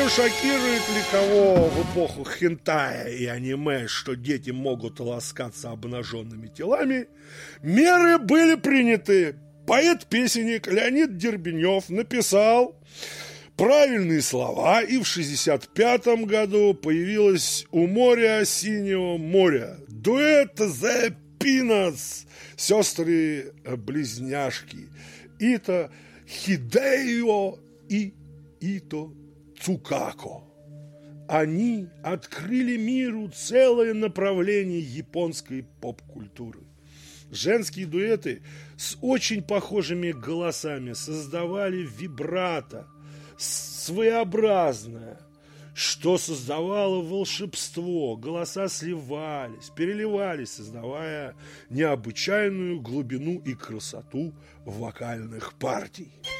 шокирует ли кого в эпоху хентая и аниме, что дети могут ласкаться обнаженными телами, меры были приняты. Поэт-песенник Леонид Дербенев написал правильные слова, и в 1965 году появилось «У моря синего моря» дуэт The Peanuts, сестры-близняшки Ито Хидео и Ито Цукако. Они открыли миру целое направление японской поп-культуры. Женские дуэты с очень похожими голосами создавали вибрато, своеобразное, что создавало волшебство. Голоса сливались, переливались, создавая необычайную глубину и красоту вокальных партий.